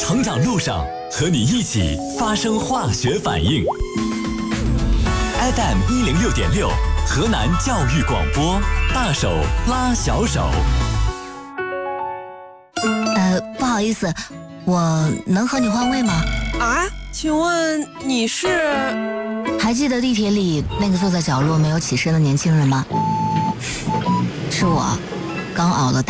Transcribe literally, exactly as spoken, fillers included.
成长路上，和你一起发生化学反应。F M 一零六点六，河南教育广播，大手拉小手。 呃，不好意思，我能和你换位吗？ 啊，请问你是？ 还记得地铁里那个坐在角落没有起身的年轻人吗？是我，刚熬了